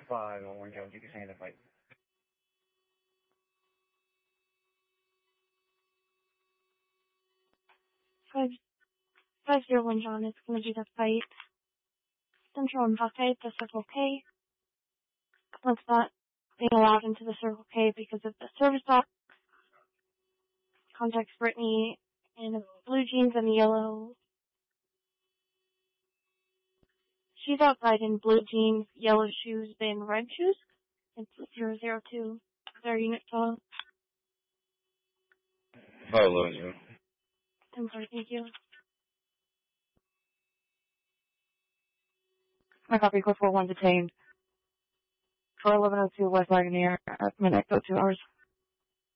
501 Jones, you can say the fight. 501 John, it's going to be the fight. Central and Buffet, the Circle K. Let's not being allowed into the Circle K because of the service dog. Contact Brittany in blue jeans and yellow. She's outside in blue jeans, yellow shoes, and red shoes. It's 002. Their unit call. 511. I'm sorry, thank you. I copy, Cliff 41 detained. For 1102 West Wagoneer, minute, 2 hours.